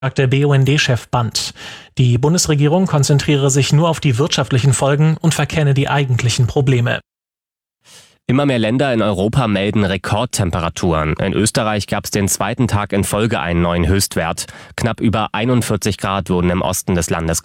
sagt der BUND-Chef Band. Die Bundesregierung konzentriere sich nur auf die wirtschaftlichen Folgen und verkenne die eigentlichen Probleme. Immer mehr Länder in Europa melden Rekordtemperaturen. In Österreich gab es den zweiten Tag in Folge einen neuen Höchstwert. Knapp über 41 Grad wurden im Osten des Landes